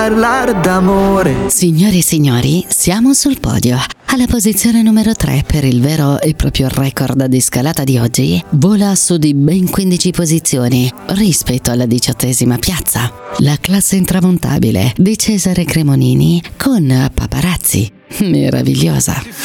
parlare d'amore. Signore e signori, siamo sul podio. Alla posizione numero 3 per il vero e proprio record di scalata di oggi, vola su di ben 15 posizioni rispetto alla 18ª piazza. La classe intramontabile di Cesare Cremonini con Paparazzi. Meravigliosa.